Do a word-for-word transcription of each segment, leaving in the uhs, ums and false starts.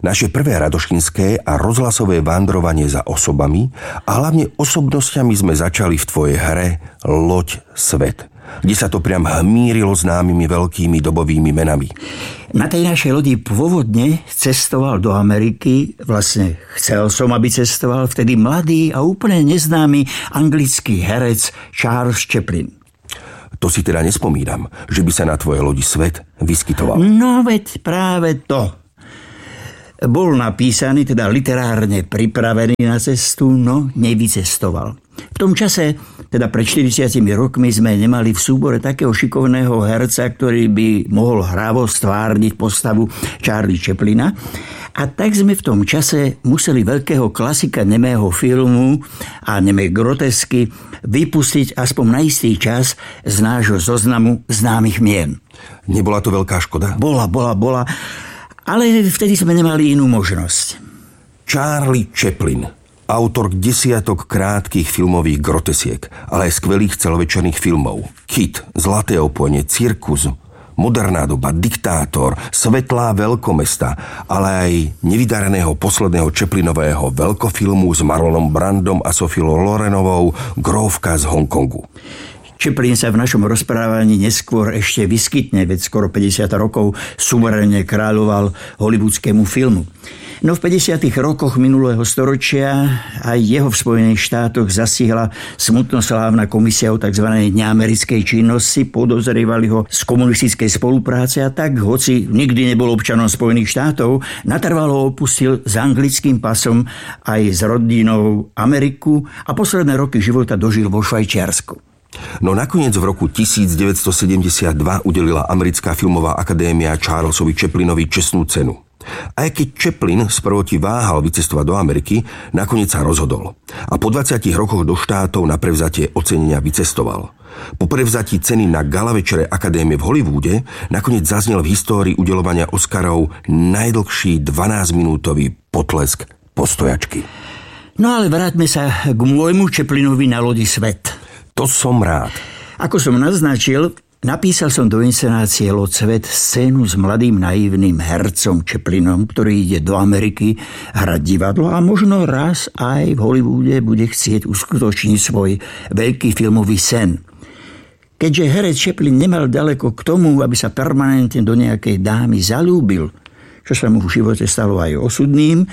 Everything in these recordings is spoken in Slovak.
Naše prvé radošinské a rozhlasové vandrovanie za osobami a hlavne osobnostiami sme začali v tvojej hre Loď Svet, kde sa to priam hmírilo známymi veľkými dobovými menami. Na tej našej lodi pôvodne cestoval do Ameriky, vlastne chcel som, aby cestoval vtedy mladý a úplne neznámy anglický herec Charles Chaplin. To si teda nespomínam, že by sa na tvojej lodi Svet vyskytoval. No veď práve to. Bol napísaný, teda literárne pripravený na cestu, no nevycestoval. V tom čase, teda pred štyridsiatimi rokmi, sme nemali v súbore takého šikovného herca, ktorý by mohol hravo stvárniť postavu Charlie Chaplina. A tak sme v tom čase museli veľkého klasika nemého filmu a nemej grotesky vypustiť aspoň na istý čas z nášho zoznamu známych mien. Nebola to veľká škoda? Bola, bola, bola. Ale vtedy sme nemali inú možnosť. Charlie Chaplin, autor desiatok krátkych filmových grotesiek, ale aj skvelých celovečerných filmov. Kit, Zlaté opojne, Cirkus, Moderná doba, Diktátor, Svetlá veľkomesta, ale aj nevydareného posledného Chaplinového veľkofilmu s Marlonom Brandom a Sophiou Lorenovou Grófka z Hongkongu. Chaplin sa v našom rozprávaní neskôr ešte vyskytne, veď skoro päťdesiat rokov suverene kráľoval hollywoodskému filmu. No v päťdesiatych rokoch minulého storočia aj jeho v Spojených štátoch zasihla smutnoslávna komisia o tzv. Neamerickej činnosti, podozrievali ho z komunistickej spolupráce a tak, hoci nikdy nebol občanom Spojených štátov, natrvalo opustil s anglickým pasom aj s rodinou Ameriku a posledné roky života dožil vo Švajčiarsku. No nakoniec v roku devätnásťsedemdesiatdva udelila Americká filmová akadémia Charlesovi Chaplinovi čestnú cenu. Aj keď Chaplin sprvoti váhal vycestovať do Ameriky, nakoniec sa rozhodol. A po dvadsiatich rokoch do štátov na prevzatie ocenenia vycestoval. Po prevzatí ceny na gala večere akadémie v Hollywoode nakoniec zaznel v histórii udeľovania Oscarov najdlhší dvanásťminútový potlesk postojačky. No ale vráťme sa k môjmu Chaplinovi na lodi Svet. To som rád. Ako som naznačil, napísal som do inscenácie Loď Svet scénu s mladým naivným hercom Chaplinom, ktorý ide do Ameriky hrať divadlo a možno raz aj v Hollywoode bude chcieť uskutočniť svoj veľký filmový sen. Keďže herec Chaplin nemal ďaleko k tomu, aby sa permanentne do nejakej dámy zalúbil, čo sa mu v živote stalo aj osudným,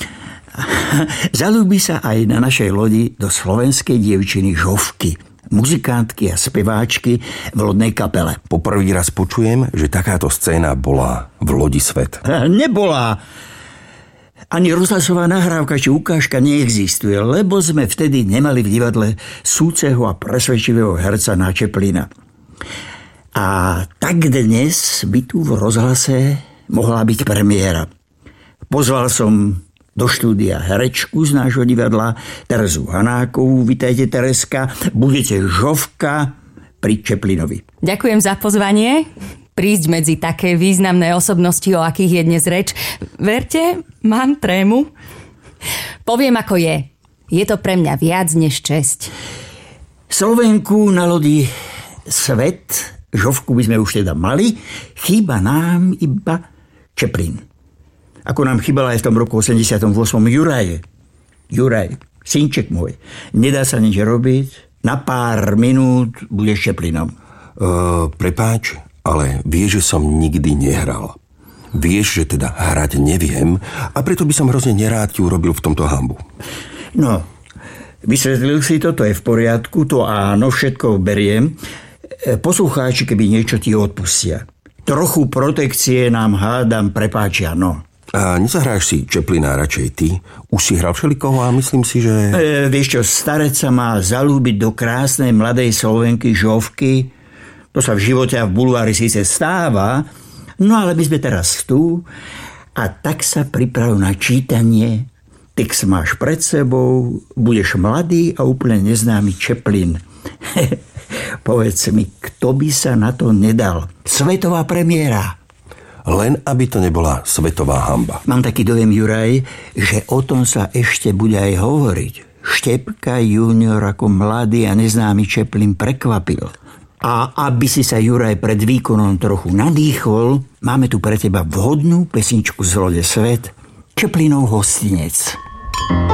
zalúbi sa aj na našej lodi do slovenskej dievčiny Žofky, muzikantky a speváčky v lodnej kapele. Po prvý raz počujem, že takáto scéna bola v Lodi Svet. Nebola. Ani rozhlasová nahrávka či ukážka neexistuje, lebo sme vtedy nemali v divadle súceho a presvedčivého herca na Chaplina. A tak dnes by tu v rozhlase mohla byť premiéra. Pozval som do štúdia herečku z nášho divadla, Terezu Hanákovú. Vitajte, Tereska. Budete Žofka pri Chaplinovi. Ďakujem za pozvanie. Prísť medzi také významné osobnosti, o akých je dnes reč. Verte, mám trému. Poviem, ako je. Je to pre mňa viac než česť. Slovenku na lodi Svet, Žofku by sme už teda mali, chýba nám iba Chaplin. Ako nám chýbala aj v tom roku osemdesiatom ôsmom Juraj. Juraj, synček môj, nedá sa nič robiť, na pár minút budeš Chaplinom. Uh, prepáč, ale vieš, že som nikdy nehral. Vieš, že teda hrať neviem a preto by som hrozne nerád ti urobil v tomto hanbu. No, vysvetlil si to, to je v poriadku, to áno, všetko beriem. Poslucháči, keby niečo ti odpustia. Trochu protekcie nám hádam prepáčia, no. A nezahráš si Chaplina radšej ty? Už si hral všelikoho a myslím si, že... E, vieš čo, starec sa má zalúbiť do krásnej mladej Slovenky Žofky. To sa v živote a v bulvári síce stáva, no ale my sme teraz tu a tak sa priprav na čítanie. Text máš pred sebou, budeš mladý a úplne neznámy Chaplin. Povedz mi, kto by sa na to nedal? Svetová premiéra. Len aby to nebola svetová hanba. Mám taký dojem, Juraj, že o tom sa ešte bude aj hovoriť. Štepka junior ako mladý a neznámy Chaplin prekvapil. A aby si sa, Juraj, pred výkonom trochu nadýchol, máme tu pre teba vhodnú pesničku z Lode Svet. Čeplinov hostinec.